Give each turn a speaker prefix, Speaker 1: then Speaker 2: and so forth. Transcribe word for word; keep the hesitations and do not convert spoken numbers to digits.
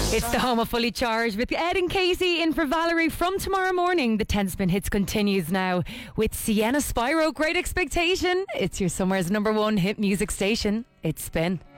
Speaker 1: It's the home of Fully Charged with Ed and Casey in for Valerie from tomorrow morning. The ten spin hits continues now with Sienna Spyro. Great Expectation. It's your summer's number one hit music station. It's Spin.